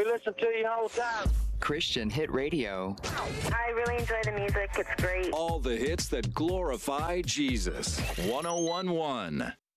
listen to you all the time. Christian Hit Radio. I really enjoy the music. It's great. All the hits that glorify Jesus. 1011.